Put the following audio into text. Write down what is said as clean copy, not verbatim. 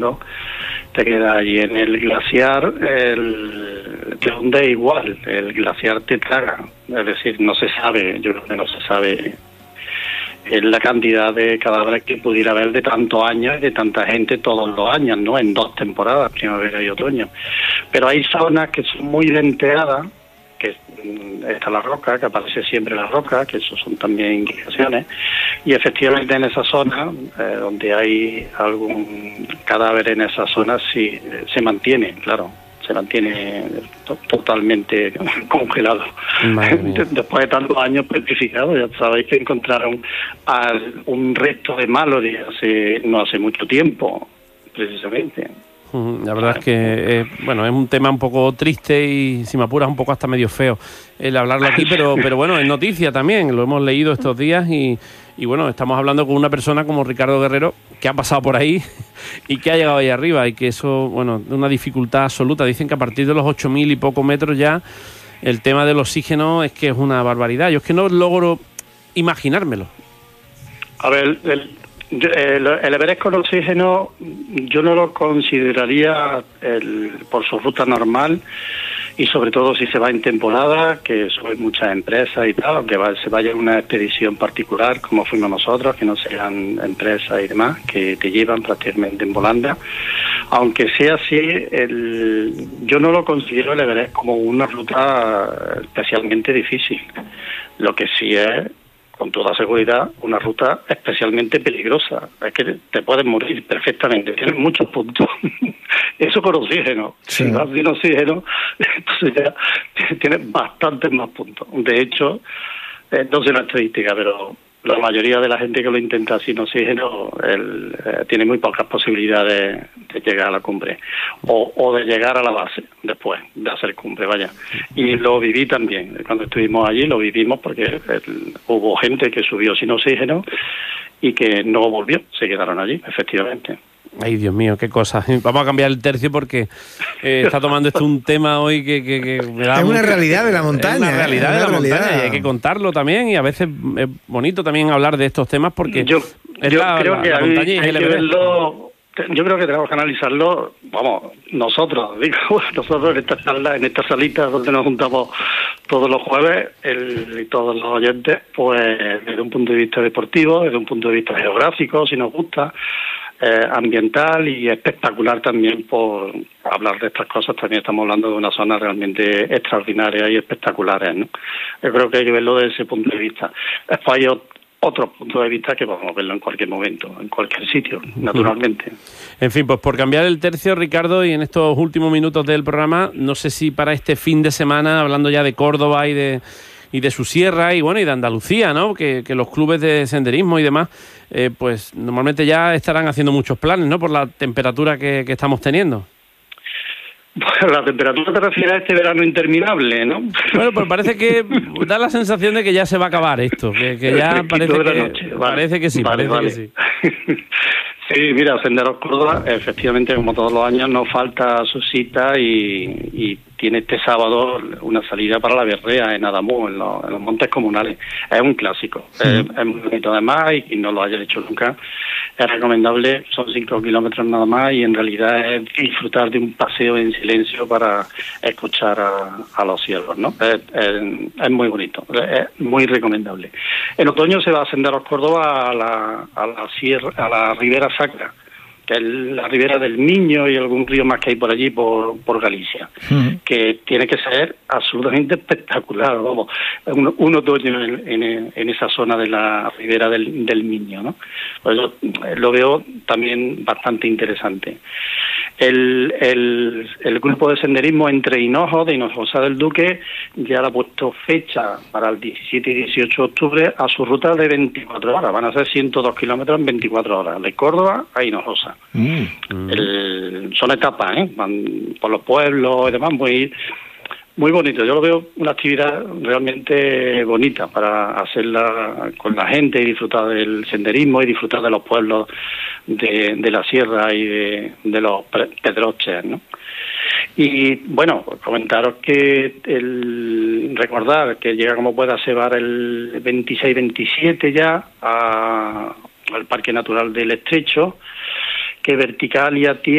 ¿no? Te queda allí en el glaciar, te hunde igual, el glaciar te traga, es decir, no se sabe, yo creo que no se sabe la cantidad de cadáveres que pudiera haber de tantos años y de tanta gente todos los años, ¿no? En 2 temporadas, primavera y otoño. Pero hay zonas que son muy denteadas, que está la roca, que aparece siempre la roca, que eso son también indicaciones, y efectivamente en esa zona, donde hay algún cadáver en esa zona, sí se mantiene, claro, se mantiene totalmente congelado. Después de tantos años petrificados, ya sabéis que encontraron un resto de Mallory no hace mucho tiempo, precisamente. La verdad es que bueno, es un tema un poco triste y, si me apuras, un poco hasta medio feo el hablarlo aquí, pero bueno, es noticia también, lo hemos leído estos días y bueno, estamos hablando con una persona como Ricardo Guerrero, que ha pasado por ahí y que ha llegado ahí arriba, y que eso, bueno, es una dificultad absoluta. Dicen que a partir de los 8.000 y poco metros ya el tema del oxígeno es que es una barbaridad. Yo es que no logro imaginármelo. A ver, el Everest con oxígeno yo no lo consideraría por su ruta normal, y sobre todo si se va en temporada, que suben muchas empresas y tal, aunque se vaya en una expedición particular como fuimos nosotros, que no sean empresas y demás, que te llevan prácticamente en volanda. Aunque sea así, yo no lo considero el Everest como una ruta especialmente difícil. Lo que sí es, con toda seguridad, una ruta especialmente peligrosa. Es que te puedes morir perfectamente, tienes muchos puntos. Eso con oxígeno. Sí. Si vas sin oxígeno, entonces ya tienes bastantes más puntos. De hecho, no sé la estadística, pero la mayoría de la gente que lo intenta sin oxígeno tiene muy pocas posibilidades de llegar a la cumbre o de llegar a la base después de hacer cumbre, vaya. Y lo viví también, cuando estuvimos allí lo vivimos, porque hubo gente que subió sin oxígeno y que no volvió, se quedaron allí, efectivamente. Ay, Dios mío, qué cosa. Vamos a cambiar el tercio porque está tomando esto un tema hoy que me da... Es una realidad de la montaña. Es una realidad de la montaña, y hay que contarlo también, y a veces es bonito también hablar de estos temas porque yo creo que la montaña y el Everest. Yo creo que tenemos que analizarlo, nosotros en esta salita donde nos juntamos todos los jueves, y todos los oyentes, pues desde un punto de vista deportivo, desde un punto de vista geográfico, si nos gusta, ambiental y espectacular también. Por hablar de estas cosas, también estamos hablando de una zona realmente extraordinaria y espectaculares, ¿no? Yo creo que hay que verlo desde ese punto de vista. Después hay otros puntos de vista que podemos verlo en cualquier momento, en cualquier sitio, naturalmente. En fin, pues por cambiar el tercio, Ricardo, y en estos últimos minutos del programa, no sé si para este fin de semana, hablando ya de Córdoba y de su sierra y bueno, y de Andalucía, ¿no? Que los clubes de senderismo y demás, pues normalmente ya estarán haciendo muchos planes, ¿no? Por la temperatura que estamos teniendo. Bueno, la temperatura te refiere a este verano interminable, ¿no? Bueno, pues parece que da la sensación de que ya se va a acabar esto, que ya parece que sí. Sí, mira, Senderos Córdoba, efectivamente, como todos los años, nos falta su cita y tiene este sábado una salida para la Berrea en Adamú, en los montes comunales. Es un clásico, es muy bonito además, y quien no lo haya hecho nunca, es recomendable. Son 5 kilómetros nada más, y en realidad es disfrutar de un paseo en silencio para escuchar a los ciervos, ¿no? Es muy bonito, es muy recomendable. En otoño se va a Senderos Córdoba a la Ribera Sacra, que es la ribera del Miño y algún río más que hay por allí, por Galicia, que tiene que ser absolutamente espectacular, vamos, un otoño en esa zona de la ribera del Miño, ¿no? Pues yo lo veo también bastante interesante. El grupo de senderismo Entre Hinojos, de Hinojosa del Duque, ya le ha puesto fecha para el 17 y 18 de octubre a su ruta de 24 horas. Van a ser 102 kilómetros en 24 horas, de Córdoba a Hinojosa. Son etapas, van por los pueblos y demás, muy bonito. Yo lo veo una actividad realmente bonita para hacerla con la gente y disfrutar del senderismo y disfrutar de los pueblos de la sierra y de los pedroches, ¿no? Y bueno, pues comentaros que recordar que llega como pueda Sebar el 26-27 ya al Parque Natural del Estrecho, que vertical y a tierra